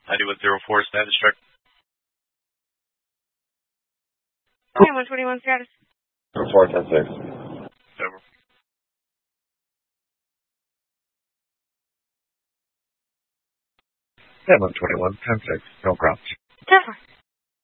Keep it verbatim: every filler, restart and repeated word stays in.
ninety-one zero four, status check. Okay, one twenty-one status. four ten six. Over. Yeah, one twenty-one ten six. No ground. Different.